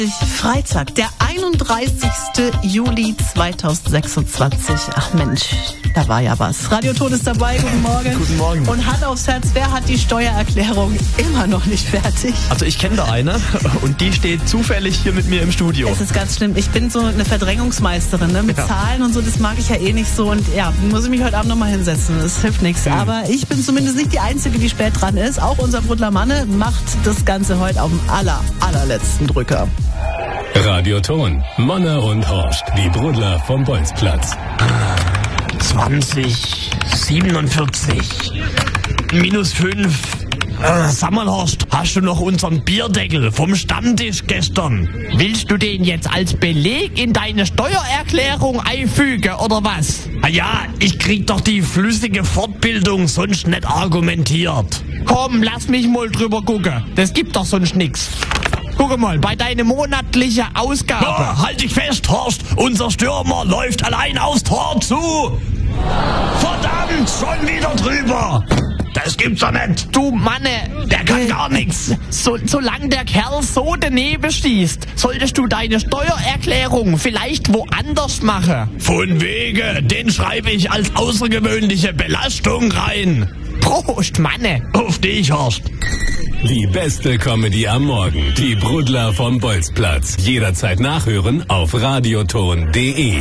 Freitag, der 31. Juli 2026. Ach Mensch, da war ja was. Radio Ton ist dabei, guten Morgen. Guten Morgen. Und Hand aufs Herz, wer hat die Steuererklärung immer noch nicht fertig? Also ich kenne da eine und die steht zufällig hier mit mir im Studio. Es ist ganz schlimm. Ich bin so eine Verdrängungsmeisterin, ne? Mit Zahlen und so, das mag ich ja eh nicht so. Und ja, muss ich mich heute Abend nochmal hinsetzen. Das hilft nichts. Aber ich bin zumindest nicht die Einzige, die spät dran ist. Auch unser Brudler Manne macht das Ganze heute auf dem allerletzten Drücker. Radio Ton, Manne und Horst, die Brudler vom Bolzplatz. 20,47 -5. Sag mal, Horst, hast du noch unseren Bierdeckel vom Stammtisch gestern? Willst du den jetzt als Beleg in deine Steuererklärung einfügen, oder was? Ah ja, ich krieg doch die flüssige Fortbildung sonst nicht argumentiert. Komm, lass mich mal drüber gucken. Das gibt doch sonst nix. Guck mal, bei deiner monatlichen Ausgabe. Oh, halt dich fest, Horst. Unser Stürmer läuft allein aufs Tor zu. Verdammt, schon wieder drüber. Das gibt's doch nicht. Du Manne, der kann gar nichts. Solange der Kerl so daneben schießt, solltest du deine Steuererklärung vielleicht woanders machen. Von wegen, den schreibe ich als außergewöhnliche Belastung rein. Prost, Manne. Auf dich, Horst. Die beste Comedy am Morgen. Die Brudler vom Bolzplatz. Jederzeit nachhören auf radioton.de.